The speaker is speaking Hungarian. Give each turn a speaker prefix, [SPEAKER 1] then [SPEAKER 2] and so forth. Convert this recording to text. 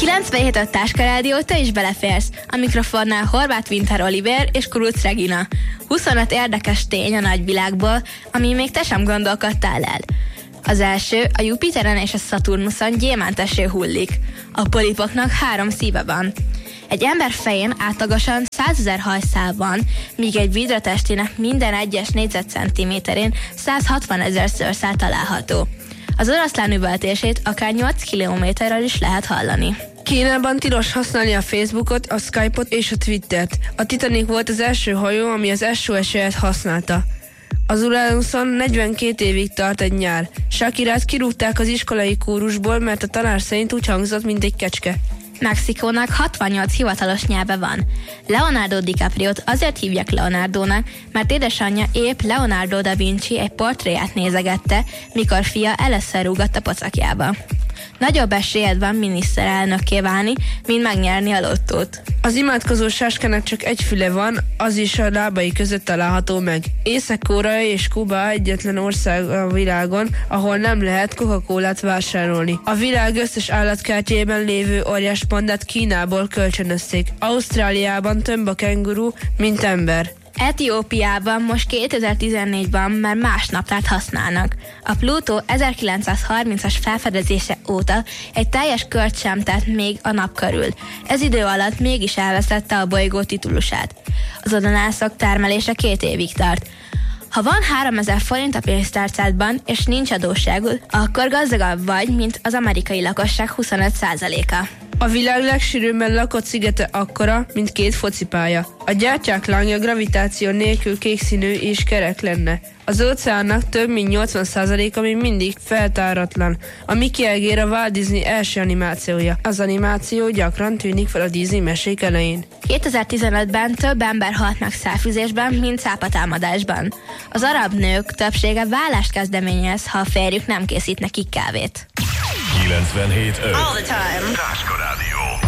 [SPEAKER 1] 97 a Táska Rádió, te is beleférsz. A mikrofonnál Horváth Winter Oliver és Kuruc Regina. 25 érdekes tény a nagyvilágból, ami még te sem gondolkodtál el. Az első, a Jupiteren és a Szaturnuszon gyémánteső hullik. A polipoknak 3 szíve van. Egy ember fején átlagosan 100 000 hajszál van, míg egy vidratestének minden egyes négyzetcentiméterén 160 000 szőrszál található. Az oroszlán üvöltését akár 8 kilométerről is lehet hallani.
[SPEAKER 2] Kínában tilos használni a Facebookot, a Skype-ot és a Twittert. A Titanic volt az első hajó, ami az SOS-et használta. Az Uranuszon 42 évig tart egy nyár. Shakirát kirúgták az iskolai kórusból, mert a tanár szerint úgy hangzott, mint egy kecske.
[SPEAKER 1] Mexikónak 68 hivatalos nyelve van. Leonardo DiCapriót azért hívják Leonardónak, mert édesanyja épp Leonardo da Vinci egy portréját nézegette, mikor fia először rúgott a pocakjába. Nagyobb esélyed van miniszterelnökké válni, mint megnyerni a lottót.
[SPEAKER 2] Az imádkozó sáskának csak egy füle van, az is a lábai között található meg. Észak-Korea és Kuba egyetlen ország a világon, ahol nem lehet Coca-Colát vásárolni. A világ összes állatkertjében lévő óriás pandát Kínából kölcsönözték. Ausztráliában több a kenguru, mint ember.
[SPEAKER 1] Etiópiában most 2014-ben már más naptárt használnak. A Plutó 1930-as felfedezése óta egy teljes kört sem tett még a nap körül. Ez idő alatt mégis elvesztette a bolygó titulusát. Az odanászok termelése 2 évig tart. Ha van 3000 forint a pénztárcádban, és nincs adósságod, akkor gazdagabb vagy, mint az amerikai lakosság 25%-a.
[SPEAKER 2] A világ legsűrűbben lakott szigete akkora, mint 2 focipálya. A gyertyák lángja gravitáció nélkül kékszínű és kerek lenne. Az óceánnak több mint 80%-a még mindig feltáratlan. A Mickey egér a Walt Disney első animációja. Az animáció gyakran tűnik fel a Disney mesék elején.
[SPEAKER 1] 2015-ben több ember halt meg szárfűzésben, mint cápatámadásban. Az arab nők többsége vállást kezdeményez, ha a férjük nem készít nekik kávét.
[SPEAKER 3] 97.5
[SPEAKER 4] All the time.
[SPEAKER 3] Táska Rádió.